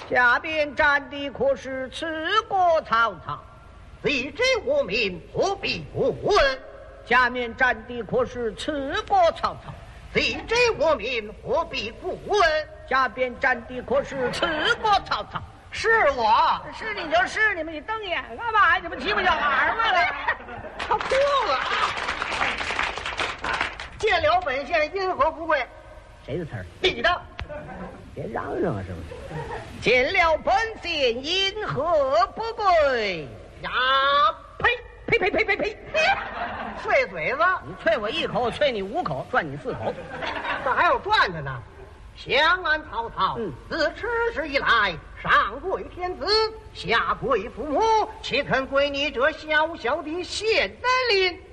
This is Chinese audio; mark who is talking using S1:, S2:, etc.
S1: 下边站的可是刺过曹操？
S2: 贼知我名，何必不问？
S1: 下面站的可是刺过曹操？
S2: 贼知我名，何必不问？
S1: 下边站的可是刺过曹操？
S2: 是我，
S1: 是你就是你们，你瞪眼干嘛？你们欺负小孩吗？
S2: 他哭了。见了本县因何不跪？
S1: 谁的词儿？
S2: 你的。
S1: 别嚷嚷啊，是不是？见了本县因何不跪？
S2: 呀，呸！碎嘴子！
S1: 你啐我一口，啐你5口，赚你4口，
S2: 这还有赚的呢。降安曹操，自此时以来，上跪天子，下跪父母，岂肯跪你这小小的县的令？